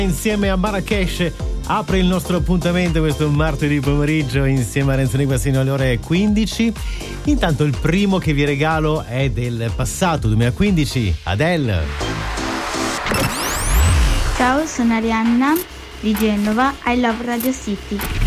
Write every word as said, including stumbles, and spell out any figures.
Insieme a Marrakesh apre il nostro appuntamento questo martedì pomeriggio insieme a Renzo Niquasino alle ore quindici. Intanto il primo che vi regalo è del passato duemilaquindici, Adele. Ciao, sono Arianna di Genova, I love Radio City.